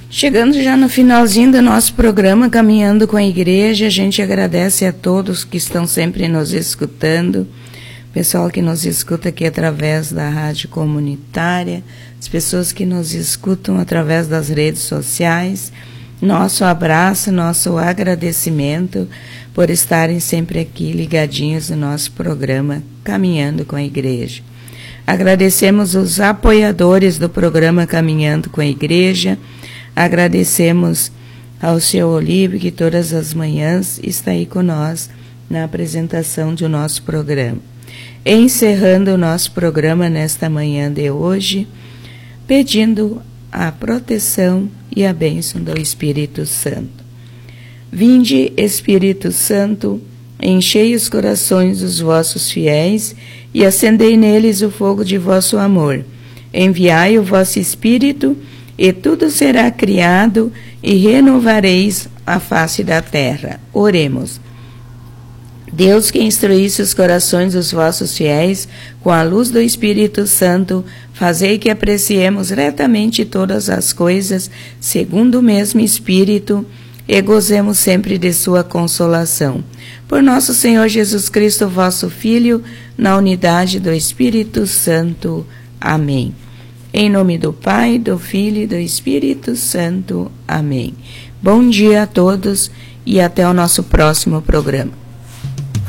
Chegando já no finalzinho do nosso programa, Caminhando com a Igreja, a gente agradece a todos que estão sempre nos escutando, pessoal que nos escuta aqui através da rádio comunitária, as pessoas que nos escutam através das redes sociais. Nosso abraço, nosso agradecimento por estarem sempre aqui ligadinhos no nosso programa Caminhando com a Igreja. Agradecemos os apoiadores do programa Caminhando com a Igreja. Agradecemos ao seu Olívio, que todas as manhãs está aí com nós na apresentação do nosso programa. Encerrando o nosso programa nesta manhã de hoje, pedindo a proteção e a bênção do Espírito Santo. Vinde, Espírito Santo, enchei os corações dos vossos fiéis e acendei neles o fogo de vosso amor. Enviai o vosso Espírito, e tudo será criado, e renovareis a face da terra. Oremos. Deus, que instruísse os corações dos vossos fiéis com a luz do Espírito Santo, fazei que apreciemos retamente todas as coisas, segundo o mesmo Espírito, e gozemos sempre de sua consolação. Por nosso Senhor Jesus Cristo, vosso Filho, na unidade do Espírito Santo. Amém. Em nome do Pai, do Filho e do Espírito Santo. Amém. Bom dia a todos e até o nosso próximo programa.